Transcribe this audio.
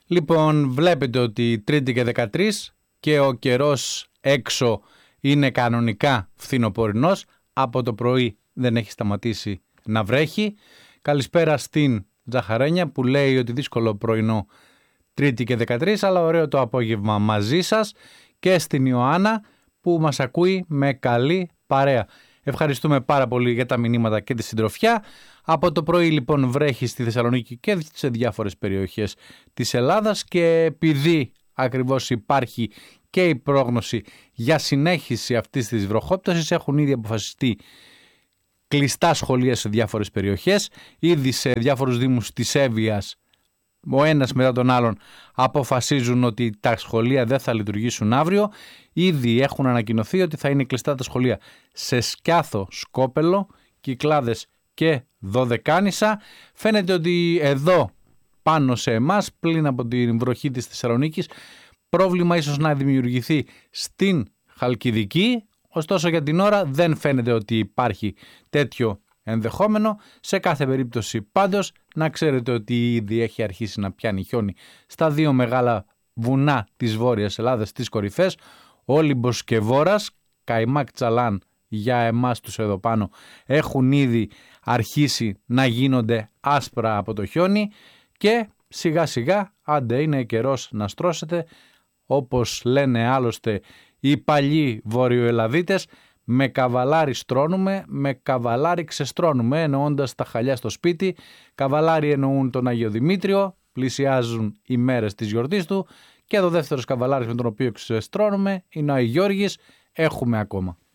Λοιπόν, βλέπετε ότι Τρίτη και 13 και ο καιρός έξω είναι κανονικά φθινοπορεινός. Από το πρωί δεν έχει σταματήσει να βρέχει. Καλησπέρα στην Ζαχαρένια που λέει ότι δύσκολο πρωινό Τρίτη και 13, αλλά ωραίο το απόγευμα μαζί σας, και στην Ιωάννα που μας ακούει με καλή παρέα. Ευχαριστούμε πάρα πολύ για τα μηνύματα και τη συντροφιά. Από το πρωί λοιπόν βρέχει στη Θεσσαλονίκη και σε διάφορες περιοχές της Ελλάδας, και επειδή ακριβώς υπάρχει και η πρόγνωση για συνέχιση αυτής της βροχόπτωσης, έχουν ήδη αποφασιστεί κλειστά σχολεία σε διάφορες περιοχές. Ήδη σε διάφορους δήμους της Εύβοιας ο ένας μετά τον άλλον αποφασίζουν ότι τα σχολεία δεν θα λειτουργήσουν αύριο. Ήδη έχουν ανακοινωθεί ότι θα είναι κλειστά τα σχολεία σε Σκιάθο, Σκόπελο, Κυκλάδες και Δωδεκάνησα. Φαίνεται ότι εδώ πάνω σε εμάς, πλην από την βροχή της Θεσσαλονίκης, πρόβλημα ίσως να δημιουργηθεί στην Χαλκιδική. Ωστόσο για την ώρα δεν φαίνεται ότι υπάρχει τέτοιο ενδεχόμενο. Σε κάθε περίπτωση πάντως να ξέρετε ότι ήδη έχει αρχίσει να πιάνει χιόνι στα δύο μεγάλα βουνά της Βόρειας Ελλάδας, τις κορυφές, Όλυμπος και Βόρας. Καϊμάκ Τσαλάν για εμάς τους εδώ πάνω έχουν ήδη αρχίσει να γίνονται άσπρα από το χιόνι, και σιγά σιγά άντε είναι καιρός να στρώσετε, όπως λένε άλλωστε οι παλιοί Βορειοελλαδίτες, με καβαλάρι στρώνουμε, με καβαλάρι ξεστρώνουμε, εννοώντας τα χαλιά στο σπίτι. Καβαλάρι εννοούν τον Άγιο Δημήτριο, πλησιάζουν οι μέρες της γιορτής του, και το δεύτερος καβαλάρις με τον οποίο ξεστρώνουμε είναι ο Άγιος Γιώργης, έχουμε ακόμα.